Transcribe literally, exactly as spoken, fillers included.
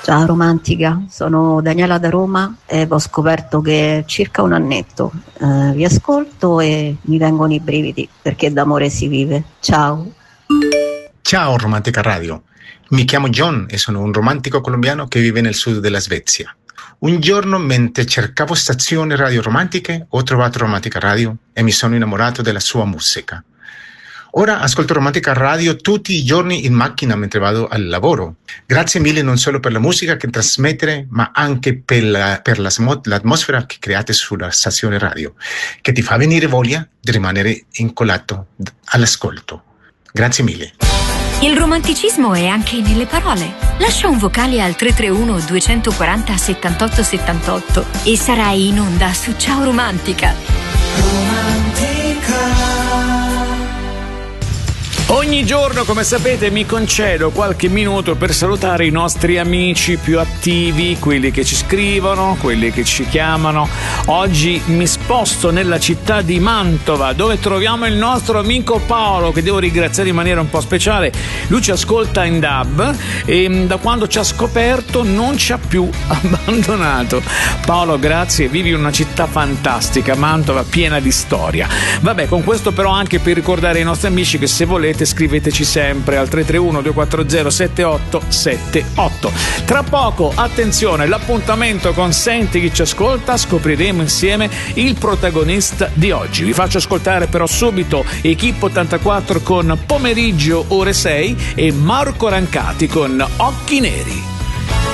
Ciao romantica, sono Daniela da Roma e ho scoperto che circa un annetto eh, vi ascolto e mi vengono i brividi perché d'amore si vive. Ciao. Ciao Romantica Radio, mi chiamo John e sono un romantico colombiano che vive nel sud della Svezia. Un giorno, mentre cercavo stazioni radio romantiche, ho trovato Romantica Radio e mi sono innamorato della sua musica. Ora ascolto Romantica Radio tutti i giorni in macchina mentre vado al lavoro. Grazie mille non solo per la musica che trasmettere, ma anche per, la, per la, l'atmosfera che create sulla stazione radio, che ti fa venire voglia di rimanere incollato all'ascolto. Grazie mille. Il romanticismo è anche nelle parole. Lascia un vocale al tre tre uno due quattro zero settantotto settantotto e sarai in onda su Ciao Romantica. Romantica. Ogni giorno, come sapete, mi concedo qualche minuto per salutare i nostri amici più attivi, quelli che ci scrivono, quelli che ci chiamano. Oggi mi sposto nella città di Mantova, dove troviamo il nostro amico Paolo, che devo ringraziare in maniera un po' speciale. Lui ci ascolta in D A B e da quando ci ha scoperto non ci ha più abbandonato. Paolo, grazie, vivi in una città fantastica, Mantova, piena di storia. Vabbè, con questo però anche per ricordare ai nostri amici che se volete scriveteci sempre al tre tre uno due quattro zero sette otto sette otto. Tra poco, attenzione, l'appuntamento con Senti chi ci ascolta, scopriremo insieme il protagonista di oggi. Vi faccio ascoltare però subito Equipe ottantaquattro con Pomeriggio ore sei e Marco Rancati con Occhi Neri.